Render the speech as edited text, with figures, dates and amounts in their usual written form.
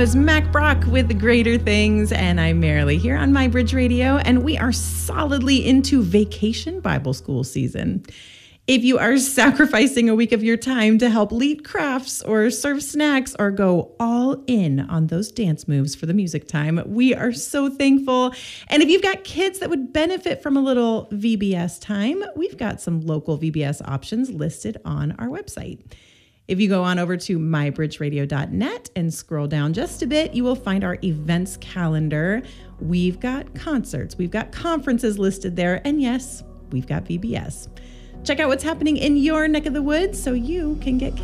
was Mac Brock with Greater Things, and I'm Marilee here on MyBridge Radio, and we are solidly into vacation Bible school season. If you are sacrificing a week of your time to help lead crafts or serve snacks or go all in on those dance moves for the music time, we are so thankful. And if you've got kids that would benefit from a little VBS time, we've got some local VBS options listed on our website. If you go on over to mybridgeradio.net and scroll down just a bit, you will find our events calendar. We've got concerts, we've got conferences listed there, and yes, we've got VBS. Check out what's happening in your neck of the woods so you can get